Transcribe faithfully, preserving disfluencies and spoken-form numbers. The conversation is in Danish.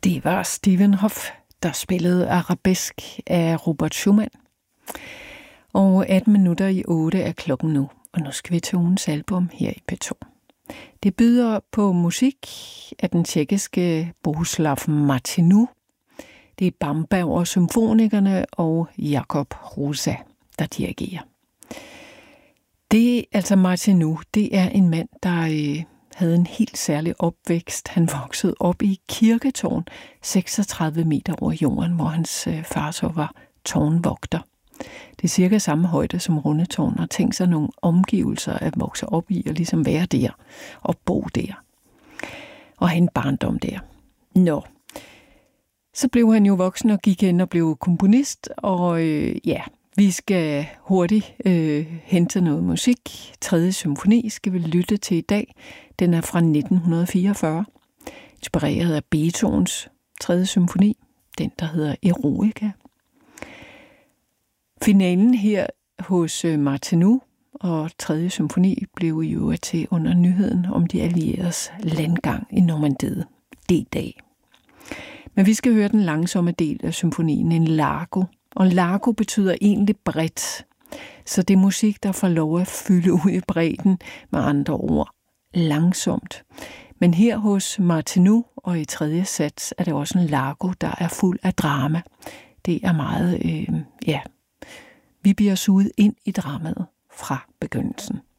Det var Stephen Hoff, der spillede Arabesk af Robert Schumann. Og atten minutter i otte er klokken nu, og nu skal vi til ugens album her i P to. Det byder på musik af den tjekkiske Bohuslav Martinu. Det er Bamberger Symfonikerne og Jakob Hrusa, der dirigerer. Det, altså Martinu, det er en mand, der øh, havde en helt særlig opvækst. Han voksede op i Kirketårn, seksogtredive meter over jorden, hvor hans øh, far så var tårnvogter. Det er cirka samme højde som Rundetårn, og tænk sig nogle omgivelser at vokse op i og ligesom være der og bo der. Og have en barndom der. Nå. Så blev han jo voksen og gik hen og blev komponist, og øh, ja, vi skal hurtigt øh, hente noget musik. Tredje symfoni skal vi lytte til i dag. Den er fra nitten fireogfyrre, inspireret af Beethovens tredje symfoni, den der hedder Eroica. Finalen her hos Martinu og tredje symfoni blev jo til under nyheden om de allieredes landgang i Normandiet D-dag. Men vi skal høre den langsomme del af symfonien, en largo. Og largo betyder egentlig bredt. Så det er musik, der får lov at fylde ud i bredden, med andre ord langsomt. Men her hos Martinu og i tredje sats er det også en largo, der er fuld af drama. Det er meget, øh, ja, vi bliver suget ind i dramaet fra begyndelsen.